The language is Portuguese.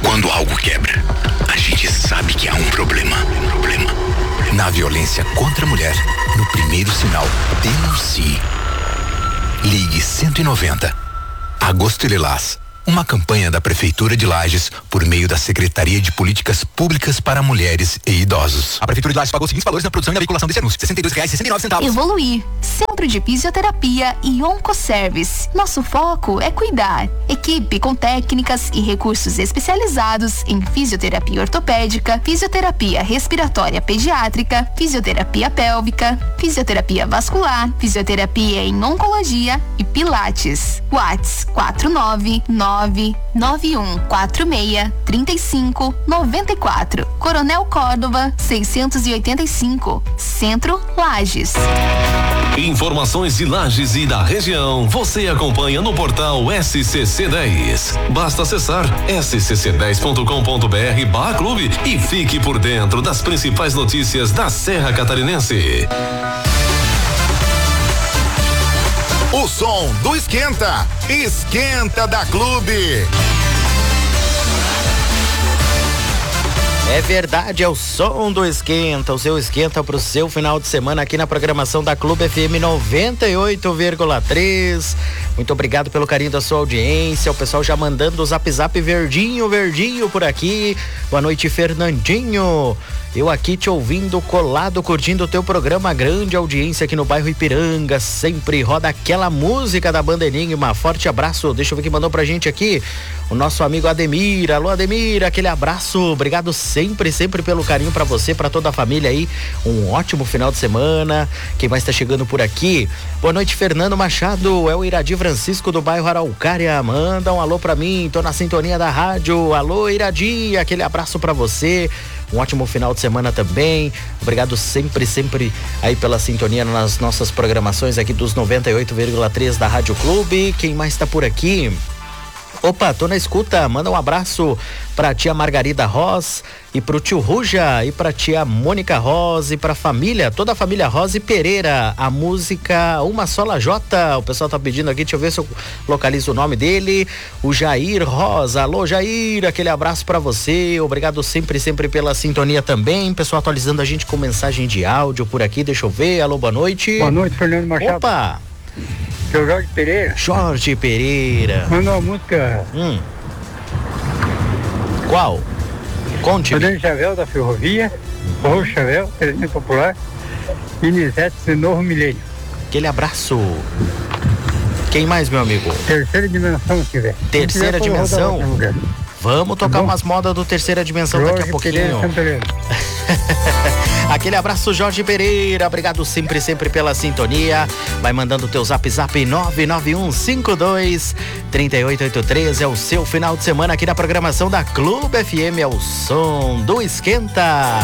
Quando algo quebra, a gente sabe que há um problema. Na violência contra a mulher, no primeiro sinal, denuncie. Ligue 190. Agosto Lilás. Uma campanha da Prefeitura de Lages por meio da Secretaria de Políticas Públicas para Mulheres e Idosos. A Prefeitura de Lages pagou os seguintes valores na produção e na veiculação desse anúncio: R$62,69. Evoluir. Centro de Fisioterapia e Oncoservice. Nosso foco é cuidar. Equipe com técnicas e recursos especializados em fisioterapia ortopédica, fisioterapia respiratória pediátrica, fisioterapia pélvica, fisioterapia vascular, fisioterapia em oncologia e pilates. WhatsApp 49991463594. Coronel Córdova 685. Centro Lages. Informações de Lages e da região você acompanha no portal SCC10. Basta acessar scc10.com.br/clube e fique por dentro das principais notícias da Serra Catarinense. O som do Esquenta. Esquenta da Clube. É verdade, é o som do Esquenta, o seu Esquenta pro seu final de semana aqui na programação da Clube FM 98,3. Muito obrigado pelo carinho da sua audiência, o pessoal já mandando o zap verdinho por aqui. Boa noite, Fernandinho. Eu aqui te ouvindo, colado, curtindo o teu programa, grande audiência aqui no bairro Ipiranga, sempre roda aquela música da Banda Enigma. Forte abraço, deixa eu ver quem mandou pra gente aqui, o nosso amigo Ademir. Alô, Ademir, aquele abraço, obrigado sempre pelo carinho pra você, pra toda a família aí, um ótimo final de semana. Quem mais tá chegando por aqui? Boa noite, Fernando Machado, é o Iradi Francisco do bairro Araucária, manda um alô pra mim, tô na sintonia da rádio. Alô, Iradi, aquele abraço pra você. Um ótimo final de semana também. Obrigado sempre aí pela sintonia nas nossas programações aqui dos 98,3 da Rádio Clube. Quem mais tá por aqui? Opa, tô na escuta, manda um abraço pra tia Margarida Ross e pro tio Ruja e pra tia Mônica Ross e pra família, toda a família Rosa e Pereira, a música Uma Sola Jota, o pessoal tá pedindo aqui, deixa eu ver se eu localizo o nome dele, o Jair Rosa. Alô, Jair, aquele abraço pra você, obrigado sempre pela sintonia também, pessoal atualizando a gente com mensagem de áudio por aqui, deixa eu ver, alô, boa noite. Boa noite, Fernando Machado. Opa! Seu Jorge Pereira. Jorge Pereira. Mandou uma música. Qual? Conte-me. Fernando Chavel da Ferrovia, Paulo Chavel, Presidente Popular, e Nisete de Novo Milênio. Aquele abraço. Quem mais, meu amigo? Terceira Dimensão, se tiver. Terceira Dimensão? Vamos tocar umas modas do Terceira Dimensão Jorge daqui a pouquinho. Aquele abraço, Jorge Pereira, obrigado sempre pela sintonia. Vai mandando o teu zap 991523883. É o seu final de semana aqui na programação da Clube FM, é o som do Esquenta.